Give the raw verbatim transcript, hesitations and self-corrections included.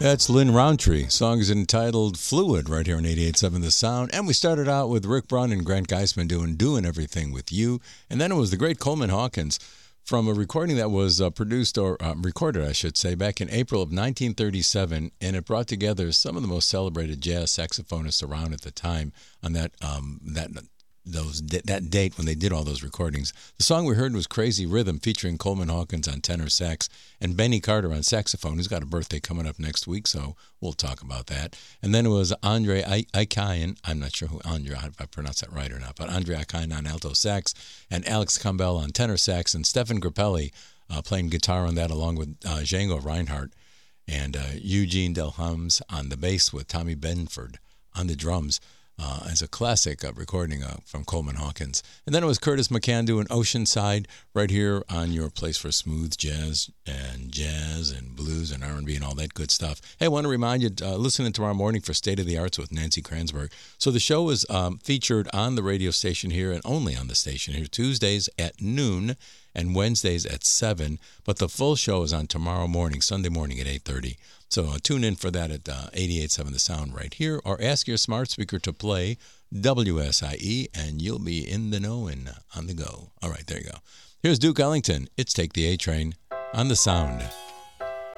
That's Lynn Roundtree. Song is entitled Fluid right here on eighty-eight point seven The Sound. And we started out with Rick Braun and Grant Geisman doing Doing Everything With You. And then it was the great Coleman Hawkins from a recording that was uh, produced or uh, recorded, I should say, back in April of nineteen thirty-seven. And it brought together some of the most celebrated jazz saxophonists around at the time on that um, that those that date when they did all those recordings. The song we heard was Crazy Rhythm, featuring Coleman Hawkins on tenor sax and Benny Carter on saxophone, who's got a birthday coming up next week, so we'll talk about that. And then it was Andre Ikayan, I'm not sure who Andre, if I pronounce that right or not, but Andre Ikayan on alto sax and Alex Campbell on tenor sax and Stefan Grappelli uh, playing guitar on that along with uh, Django Reinhardt and uh, Eugene Delhams on the bass with Tommy Benford on the drums. Uh, as a classic uh, recording uh, from Coleman Hawkins. And then it was Curtis McCann doing Oceanside right here on your place for smooth jazz and jazz and blues and R and B and all that good stuff. Hey, I want to remind you, uh, listen in tomorrow morning for State of the Arts with Nancy Kranzberg. So the show is um, featured on the radio station here and only on the station here Tuesdays at noon and Wednesdays at seven. But the full show is on tomorrow morning, Sunday morning at eight thirty. So uh, tune in for that at uh, eighty-eight point seven The Sound right here, or ask your smart speaker to play W S I E, and you'll be in the know and on the go. All right, there you go. Here's Duke Ellington. It's Take the A Train on The Sound.